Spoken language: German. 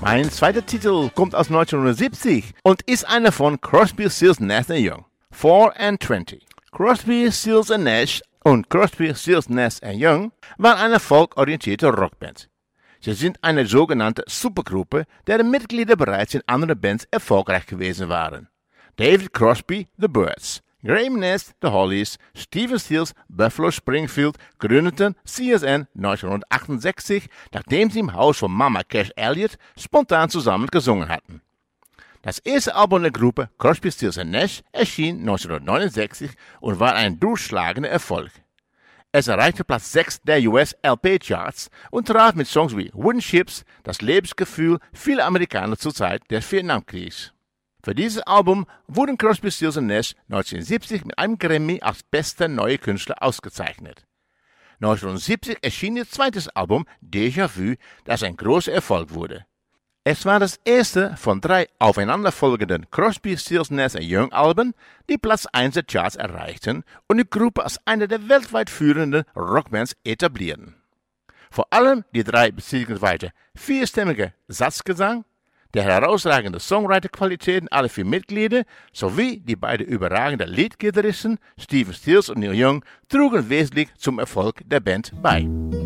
Mein zweiter Titel kommt aus 1970 und ist einer von Crosby, Stills, Nash Young. 4 and 20. Crosby, Stills Nash und Crosby, Stills, Nash Young waren eine folkorientierte Rockband. Sie sind eine sogenannte Supergruppe, deren Mitglieder bereits in anderen Bands erfolgreich gewesen waren. David Crosby, The Byrds, Graham Nash, The Hollies, Stephen Stills, Buffalo Springfield gründeten CSN 1968, nachdem sie im Haus von Mama Cash Elliot spontan zusammen gesungen hatten. Das erste Album der Gruppe, Crosby, Stills Nash, erschien 1969 und war ein durchschlagender Erfolg. Es erreichte Platz 6 der US-LP-Charts und traf mit Songs wie Wooden Ships das Lebensgefühl vieler Amerikaner zur Zeit des Vietnamkriegs. Für dieses Album wurden Crosby, Stills Nash 1970 mit einem Grammy als bester neuer Künstler ausgezeichnet. 1970 erschien ihr zweites Album Déjà Vu, das ein großer Erfolg wurde. Es war das erste von 3 aufeinanderfolgenden Crosby, Stills, Nash Young Alben, die Platz 1 der Charts erreichten und die Gruppe als eine der weltweit führenden Rockbands etablierten. Vor allem die 3 bzw. 4-stimmige Satzgesang, der herausragende Songwriter-Qualitäten aller 4 Mitglieder sowie die beiden überragenden Leadgitarristen Stephen Stills und Neil Young trugen wesentlich zum Erfolg der Band bei.